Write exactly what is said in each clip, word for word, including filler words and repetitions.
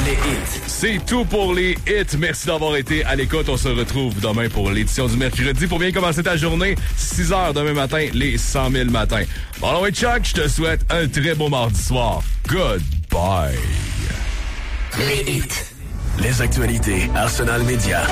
les hits. C'est tout pour les hits. Merci d'avoir été à l'écoute. On se retrouve demain pour l'édition du mercredi pour bien commencer ta journée. six heures demain matin, les cent mille matins. Bon, ouais, Chuck, je te souhaite un très beau mardi soir. Goodbye. Les hits. Les actualités Arsenal Média.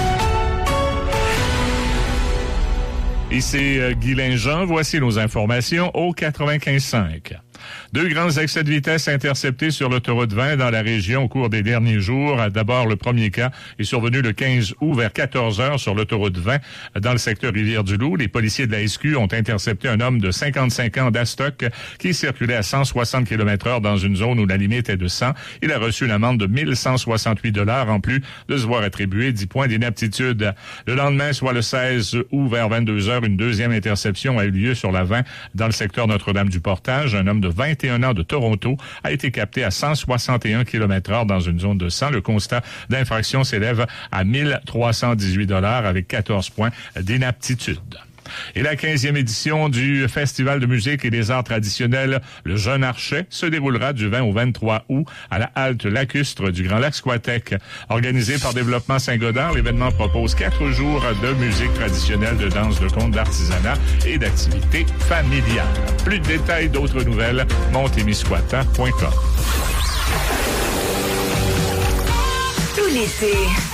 Ici euh, Guy Linjean, voici nos informations au quatre-vingt-quinze cinq. Deux grands excès de vitesse interceptés sur l'autoroute vingt dans la région au cours des derniers jours. D'abord, le premier cas est survenu le quinze août vers quatorze heures sur l'autoroute vingt dans le secteur Rivière-du-Loup. Les policiers de la S Q ont intercepté un homme de cinquante-cinq ans d'Astoc qui circulait à cent soixante kilomètres heure dans une zone où la limite est de cent. Il a reçu une amende de mille cent soixante-huit dollars en plus de se voir attribuer dix points d'inaptitude. Le lendemain, soit le seize août vers vingt-deux heures, une deuxième interception a eu lieu sur la vingt dans le secteur Notre-Dame-du-Portage. Un homme de vingt et un ans de Toronto a été capté à cent soixante et un kilomètres heure dans une zone de cent. Le constat d'infraction s'élève à mille trois cent dix-huit dollars avec quatorze points d'inaptitude. Et la quinzième édition du Festival de musique et des arts traditionnels Le Jeune Archet se déroulera du vingt au vingt-trois août à la halte lacustre du Grand Lac Squatec. Organisé par Développement Saint-Gaudens, l'événement propose quatre jours de musique traditionnelle, de danse, de contes, d'artisanat et d'activités familiales. Plus de détails, d'autres nouvelles, montémisquatan point com. Tout l'été,